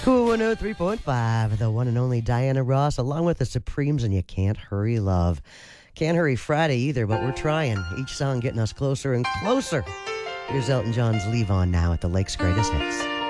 Cool 103.5, the one and only Diana Ross, along with the Supremes and You Can't Hurry Love. Can't hurry Friday either, but we're trying. Each song getting us closer and closer. Here's Elton John's Leave On now at the Lake's Greatest Hits.